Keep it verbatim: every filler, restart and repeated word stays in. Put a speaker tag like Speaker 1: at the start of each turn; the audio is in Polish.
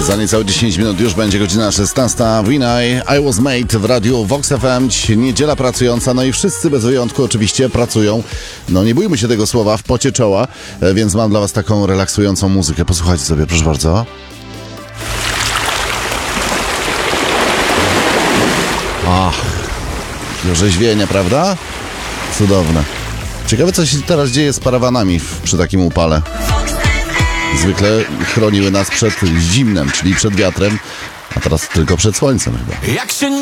Speaker 1: Za niecałe dziesięć minut już będzie godzina szesnasta. Winaj, I Was Made w radiu Vox F M. Dziś niedziela pracująca, no i wszyscy bez wyjątku oczywiście pracują. No nie bójmy się tego słowa, w pocie czoła, więc mam dla was taką relaksującą muzykę. Posłuchajcie sobie, proszę bardzo. Ach, orzeźwienie, prawda? Cudowne. Ciekawe, co się teraz dzieje z parawanami w, przy takim upale. Zwykle chroniły nas przed zimnem, czyli przed wiatrem, a teraz tylko przed słońcem chyba.
Speaker 2: Jak się